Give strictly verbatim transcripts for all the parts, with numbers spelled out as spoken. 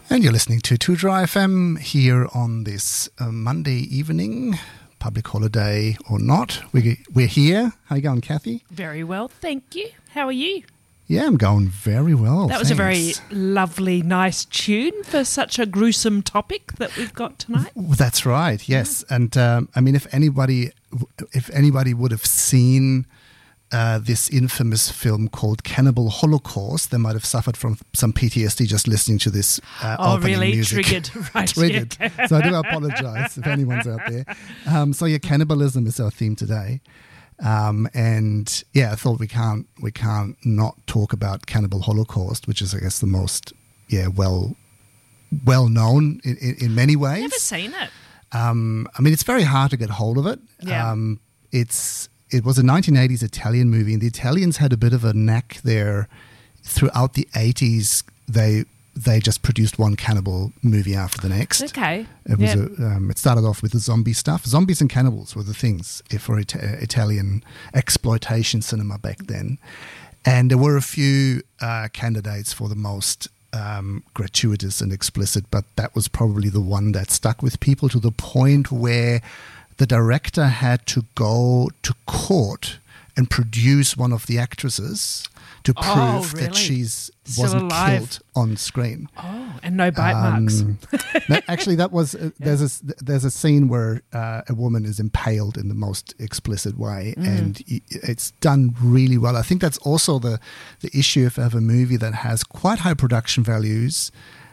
And you're listening to two Dry F M here on this uh, Monday evening, public holiday or not. We, we're here. How you going, Kathy? Very well, thank you. How are you? Yeah, I'm going very well. That was thanks. a very lovely, nice tune for such a gruesome topic that we've got tonight. That's right, yes. Yeah. And um, I mean, if anybody, if anybody would have seen Uh, this infamous film called Cannibal Holocaust, they might have suffered from some P T S D just listening to this uh, oh, opening really? music. Triggered, right? Triggered. Yeah. So I do apologise if anyone's out there. Um, so yeah, cannibalism is our theme today, um, and yeah, I thought we can't we can't not talk about Cannibal Holocaust, which is I guess the most yeah well well known in, in, in many ways. Never seen it. Um, I mean, it's very hard to get hold of it. Yeah. Um, it's It was a nineteen eighties Italian movie, and the Italians had a bit of a knack there. Throughout the eighties, they they just produced one cannibal movie after the next. Okay. It was yep. a, um, it started off with the zombie stuff. Zombies and cannibals were the things for Ita- Italian exploitation cinema back then. And there were a few uh, candidates for the most um, gratuitous and explicit, but that was probably the one that stuck with people to the point where the director had to go to court and produce one of the actresses to prove oh, really? that she's Still wasn't alive. killed on screen. Oh, and no bite Um, marks. no, actually, that was uh, there's a there's a scene where uh, a woman is impaled in the most explicit way, Mm. and y- it's done really well. I think that's also the the issue if I have a movie that has quite high production values,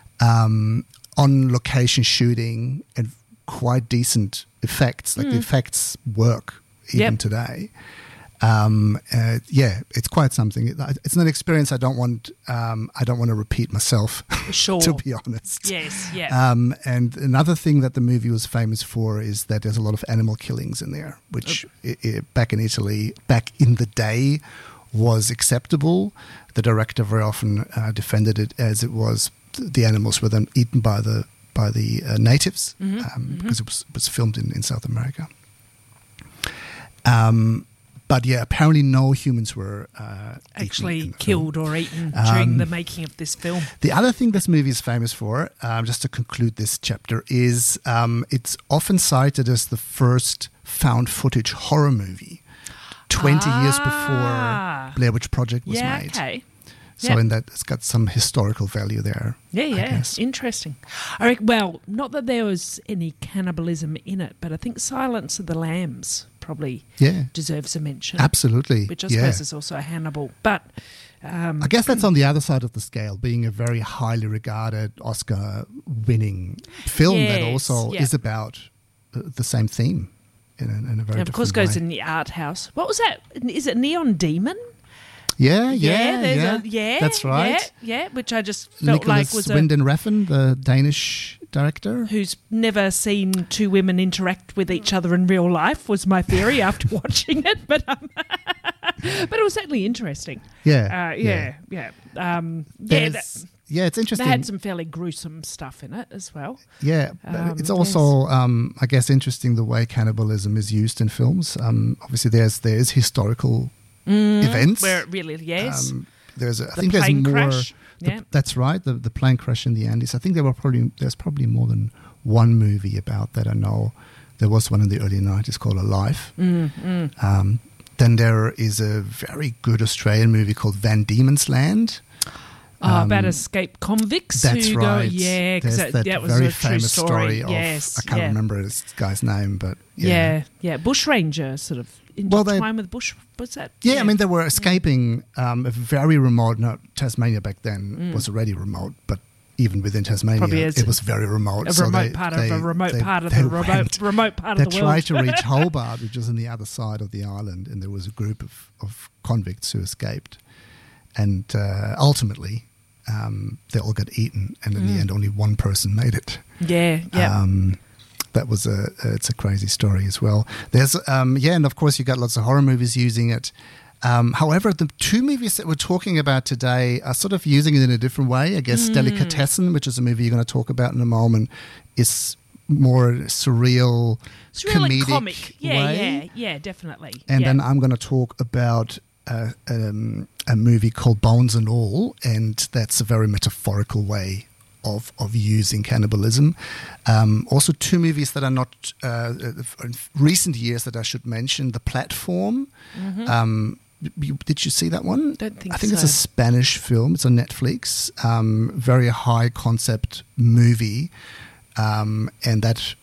um, on location shooting, and quite decent effects. Like Mm. the effects work even Yep. today. Um, uh, yeah, it's quite something. It, it's an experience I don't want. Um, I don't want to repeat myself. Sure. To be honest. Yes, yeah. Um, and another thing that the movie was famous for is that there's a lot of animal killings in there, which i i back in Italy, back in the day, was acceptable. The director very often uh, defended it as it was the animals were then eaten by the by the uh, natives, Mm-hmm, um, mm-hmm. because it was, it was filmed in, in South America. Um, but yeah, apparently no humans were uh, Actually eaten in the killed film. or eaten during Um, the making of this film. The other thing this movie is famous for, um, just to conclude this chapter, is um, it's often cited as the first found footage horror movie, twenty years Ah. before Blair Witch Project was Yeah, made. okay. So Yep. in that, it's got some historical value there. Yeah, I yeah, guess. interesting. I reckon, well, not that there was any cannibalism in it, but I think Silence of the Lambs probably Yeah, deserves a mention. absolutely. Which I yeah. suppose is also a Hannibal. But um, I guess that's on the other side of the scale, being a very highly regarded Oscar-winning film that Yes, also yeah. is about uh, the same theme in a, in a very and of course different goes way. in the art house. What was that? Is it Neon Demon? Yeah, yeah, there's yeah. A, yeah, That's right. Yeah, yeah, which I just felt Nicholas like was Winding Refn, the Danish director. a who's never seen two women interact with each other in real life was my theory after watching it, but um, but it was certainly interesting. Yeah, Uh, yeah, yeah, um, yeah. There's- That, yeah, it's they interesting. had some fairly gruesome stuff in it as well. Yeah, but Um, it's also, um, I guess, interesting the way cannibalism is used in films. Um, obviously, there's there's historical events. Where it really, yes. Um, there's, a, I The think there's plane more. crash, the- yeah. That's right. The the plane crash in the Andes. I think there were probably there's probably more than one movie about that. I know there was one in the early nineties called Alive. Mm, mm. Um, then there is a very good Australian movie called Van Diemen's Land. Oh, about Um, escaped convicts That's who right. go, yeah, because There's that, that, that was very a true famous story. of yes, I can't yeah. remember this guy's name, but yeah. Yeah, yeah, bushranger sort of Well, they- intertwined with bush. What's that? Yeah, I mean, they were escaping um, a very remote. No, Tasmania back then Mm. was already remote, but even within Tasmania, Probably is it was very remote. a so remote they- part they- of a remote they- part of they the remote went- remote part They of the world. tried to reach Hobart, which is on the other side of the island, and there was a group of, of convicts who escaped, and uh, ultimately um, they all got eaten, and in Mm. the end, only one person made it. yeah, yeah. Um, that was a it's a crazy story as well. There's um, yeah, and of course you got lots of horror movies using it. Um, however, the two movies that we're talking about today are sort of using it in a different way. I guess Mm. Delicatessen, which is a movie you're going to talk about in a moment, is more surreal, It's really comedic comic. Yeah, way. yeah, yeah, definitely. And yeah. then I'm going to talk about uh, um, a movie called Bones and All, and that's a very metaphorical way of of using cannibalism. Um, also, two movies that are not uh, in recent years that I should mention: The Platform. Mm-hmm. Um, you, did you see that one? Don't think I think so. it's a Spanish film. It's on Netflix. Um, very high concept movie, um, and that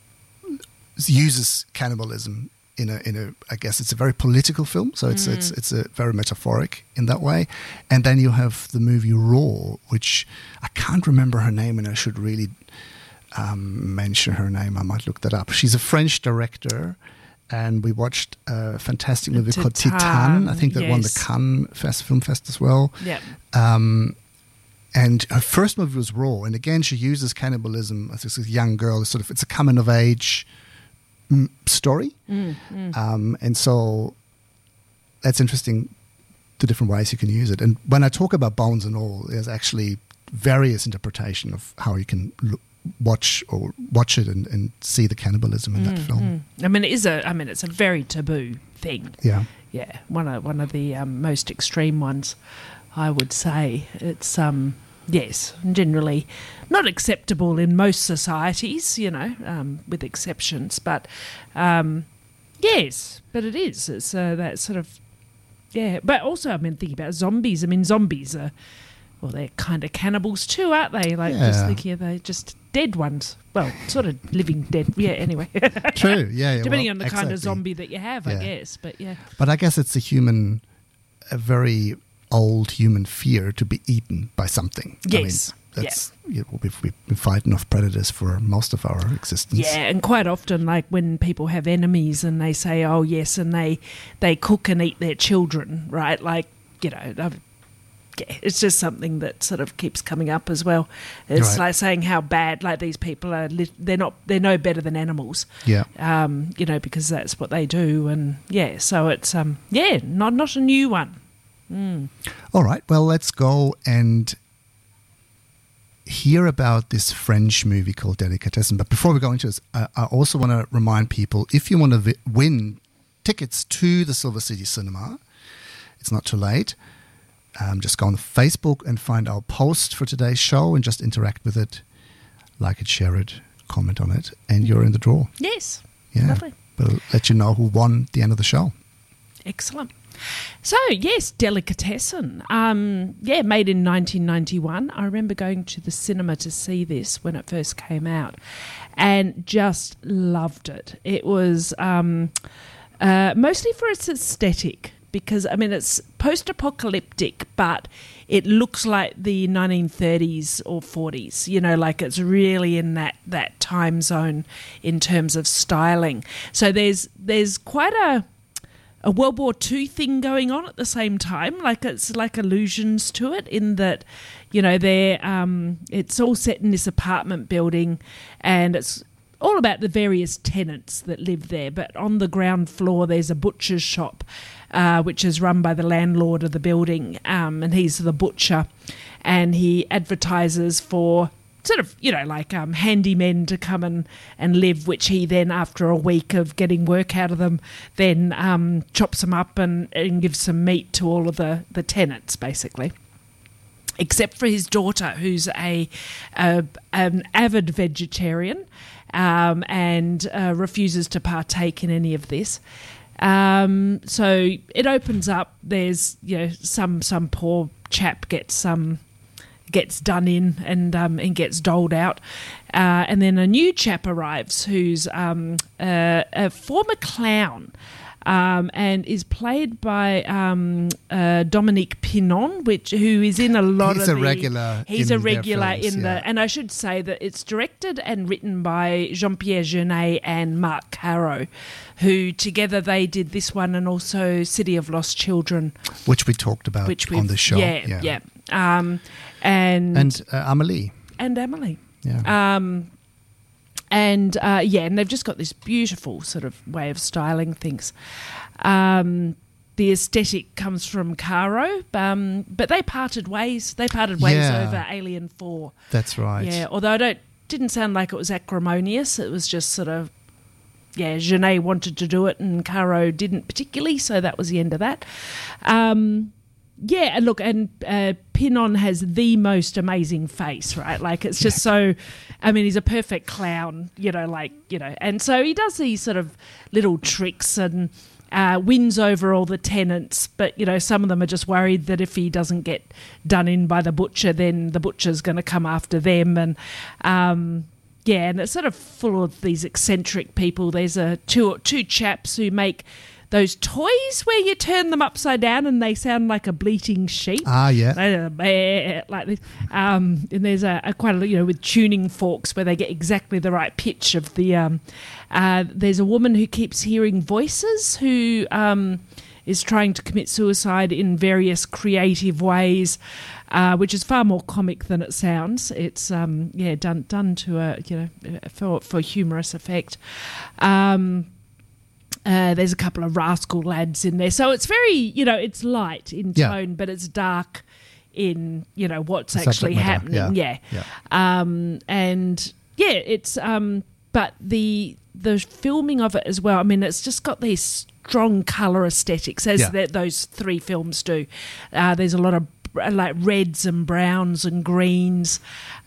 uses cannibalism in a in a. I guess it's a very political film, so it's mm. it's it's a very metaphoric in that way. And then you have the movie Raw, which I can't remember her name, and I should really um, mention her name. I might look that up. She's a French director. And we watched a fantastic movie Titan, called Titan. I think that yes. won the Cannes Fest, Film Fest as well. Yeah. Um, and her first movie was Raw. And again, she uses cannibalism as a young girl. Sort of, it's a coming of age mm, story. Mm, mm. Um, and so that's interesting, the different ways you can use it. And when I talk about Bones and All, there's actually various interpretation of how you can look, watch or watch it and, and see the cannibalism in mm, that film. Mm. I mean, it is a. I mean, it's a very taboo thing. Yeah, yeah. One of one of the um, most extreme ones, I would say. It's um, yes, generally not acceptable in most societies. You know, um, with exceptions, but um, yes, but it is. It's uh, that sort of yeah. But also, I mean, thinking about zombies. I mean, zombies are. Well, they're kind of cannibals too, aren't they? Like, yeah. just thinking they're just dead ones. Well, sort of living dead. Yeah, anyway. True, yeah. yeah Depending well, on the exactly. kind of zombie that you have, yeah. I guess. But yeah. But I guess it's a human, a very old human fear to be eaten by something. Yes. I mean, that's, yeah. you know, we've, we've been fighting off predators for most of our existence. Yeah, and quite often, like when people have enemies and they say, oh, yes, and they, they cook and eat their children, right? Like, you know, I've, yeah, it's just something that sort of keeps coming up as well. It's right. like saying how bad, like these people are. Li- they're not. They're no better than animals. Yeah. Um. You know, because that's what they do, and yeah. So it's um. Yeah. Not not a new one. Mm. All right. Well, let's go and hear about this French movie called Delicatessen. But before we go into this, I, I also want to remind people: if you want to vi- win tickets to the Silver City Cinema, it's not too late. Um, just go on Facebook and find our post for today's show and just interact with it, like it, share it, comment on it, and you're in the draw. Yes. Yeah. Lovely. We'll let you know who won at the end of the show. Excellent. So, yes, Delicatessen. Um, yeah, made in nineteen ninety-one. I remember going to the cinema to see this when it first came out and just loved it. It was um, uh, mostly for its aesthetic. Because, I mean, it's post-apocalyptic, but it looks like the nineteen thirties or forties, you know, like it's really in that, that time zone in terms of styling. So there's there's quite a a World War Two thing going on at the same time. Like it's like allusions to it in that, you know, they're, um, it's all set in this apartment building and it's all about the various tenants that live there. But on the ground floor, there's a butcher's shop, uh, which is run by the landlord of the building, um, and he's the butcher, and he advertises for sort of, you know, like um, handymen to come and, and live, which he then, after a week of getting work out of them, then um, chops them up and, and gives some meat to all of the, the tenants, basically. Except for his daughter, who's a, a an avid vegetarian, Um, and uh, refuses to partake in any of this. Um, so it opens up. There's, you know, some some poor chap gets um, gets done in and um, and gets doled out, uh, and then a new chap arrives who's um, uh, a former clown. Um, and is played by um, uh, Dominique Pinon, which who is in a lot he's of a the... regular He's in a regular their films, in yeah. the... And I should say that it's directed and written by Jean-Pierre Jeunet and Marc Caro, who together they did this one and also City of Lost Children. Which we talked about which on the show. Yeah, yeah. yeah. Um, and and uh, Amélie. And Amélie. Yeah. Um, And, uh, yeah, and they've just got this beautiful sort of way of styling things. Um, the aesthetic comes from Caro, um, but they parted ways. They parted ways Yeah. over Alien four. That's right. Yeah, although I don't, didn't sound like it was acrimonious. It was just sort of, yeah, Jeunet wanted to do it and Caro didn't particularly, so that was the end of that. Um, yeah, and look, and uh, Pinon has the most amazing face, right? Like, it's just so, I mean, he's a perfect clown, you know, like, you know, and so he does these sort of little tricks and uh, wins over all the tenants, but, you know, some of them are just worried that if he doesn't get done in by the butcher, then the butcher's going to come after them, and, um, yeah, and it's sort of full of these eccentric people. There's a two, two chaps who make those toys where you turn them upside down and they sound like a bleating sheep. Ah, yeah. They, like this. Um, and there's a, a quite a, you know, with tuning forks where they get exactly the right pitch of the. Um, uh, there's a woman who keeps hearing voices who um, is trying to commit suicide in various creative ways, uh, which is far more comic than it sounds. It's um, yeah done done to a you know for for humorous effect. Um, Uh, there's a couple of rascal lads in there. So it's very, you know, it's light in tone, yeah. but it's dark in, you know, what's the actually matter. happening. Yeah. yeah. yeah. Um, and, yeah, it's, um, but the the filming of it as well, I mean, it's just got these strong colour aesthetics, as yeah. that, those three films do. Uh, there's a lot of, like, reds and browns and greens,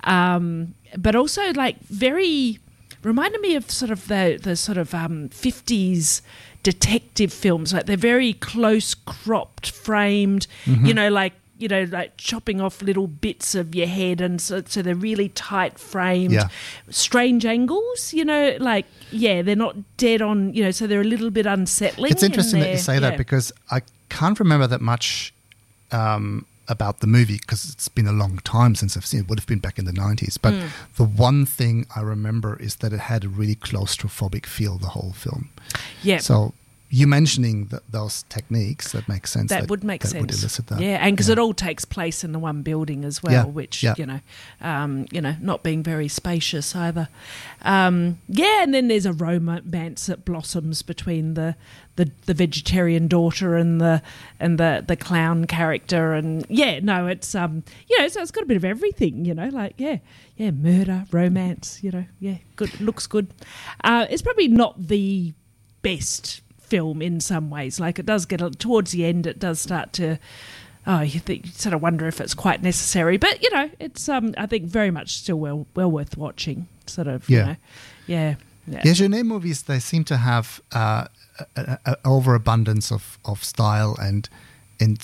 um, but also, like, very... reminded me of sort of the the sort of um, fifties detective films. Like, they're very close cropped, framed, mm-hmm. you know, like, you know, like chopping off little bits of your head, and so, so they're really tight framed, yeah. strange angles, you know, like, yeah, they're not dead on, you know, so they're a little bit unsettling. It's interesting that you say yeah. that, because I can't remember that much um, about the movie, because it's been a long time since I've seen it. It would have been back in the nineties. But mm. the one thing I remember is that it had a really claustrophobic feel, the whole film. Yeah. So you mentioning th- those techniques, that makes sense. That, that would make that sense. Would elicit that. Yeah, and because yeah. it all takes place in the one building as well, yeah. which, yeah. you know, um, you know, not being very spacious either. Um, yeah, and then there's a romance that blossoms between the, the, the vegetarian daughter and the and the, the clown character, and yeah, no, it's um, you know, so it's got a bit of everything, you know, like yeah, yeah, murder, romance, you know, yeah, good, looks good. Uh, it's probably not the best film in some ways. Like, it does get a, towards the end, it does start to, oh, you think, you sort of wonder if it's quite necessary. But, you know, it's um, I think very much still well well worth watching. Sort of, yeah, you know, yeah, yeah. Yeah, Jeunet movies, they seem to have uh, an overabundance of of style and and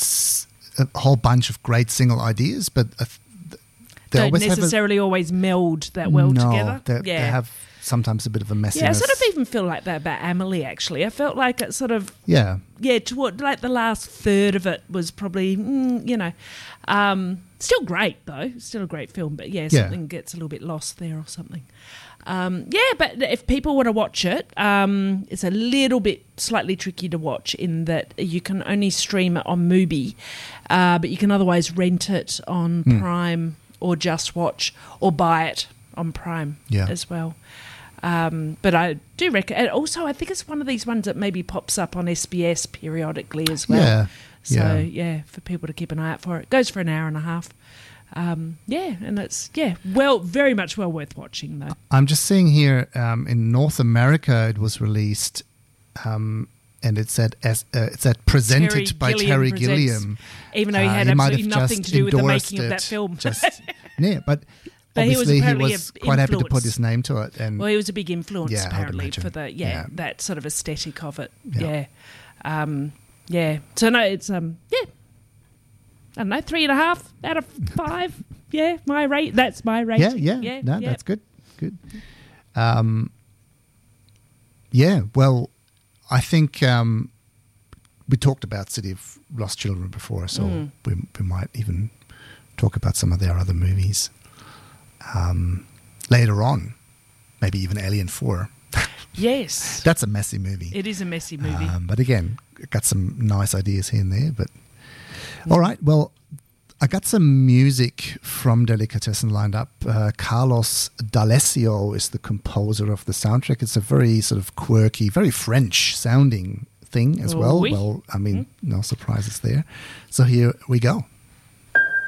a whole bunch of great single ideas, but uh, they don't always necessarily have a, always meld that well no, together. They, yeah, they have sometimes a bit of a messiness. Yeah, I sort of even feel like that about Amelie, actually. I felt like it sort of... Yeah. Yeah, toward, like the last third of it was probably, mm, you know... Um, still great, though. Still a great film, but yeah, something yeah. gets a little bit lost there or something. Um, yeah, but if people want to watch it, um, it's a little bit slightly tricky to watch in that you can only stream it on Mubi, uh, but you can otherwise rent it on mm. Prime or Just Watch, or buy it on Prime yeah. as well. Um, but I do reckon, and also I think it's one of these ones that maybe pops up on S B S periodically as well. Yeah. So yeah. yeah, for people to keep an eye out for it. It goes for an hour and a half. Um, yeah, and it's yeah, well, very much well worth watching though. I'm just seeing here um, in North America it was released, um, and it said as uh, it said presented Terry by Gilliam Terry presents, Gilliam, uh, he had uh, he absolutely nothing to do with the making it, of that film. Just, yeah, but. But Obviously, he was, he was quite influence. happy to put his name to it. And well, he was a big influence, yeah, apparently, for the yeah, yeah that sort of aesthetic of it. Yeah, yeah. Um, yeah. So no, it's um, yeah. I don't know, three and a half out of five. yeah, my rate. That's my rating. Yeah, yeah, yeah. No, yeah. that's good. Good. Um, yeah. Well, I think um, we talked about City of Lost Children before, so mm. we we might even talk about some of their other movies. Um, later on, maybe even Alien four. Yes. That's a messy movie. It is a messy movie. Um, but again, got some nice ideas here and there. But mm. all right, well, I got some music from Delicatessen lined up. Uh, Carlos D'Alessio is the composer of the soundtrack. It's a very sort of quirky, very French sounding thing as well. Oui. Well, I mean, mm. no surprises there. So here we go.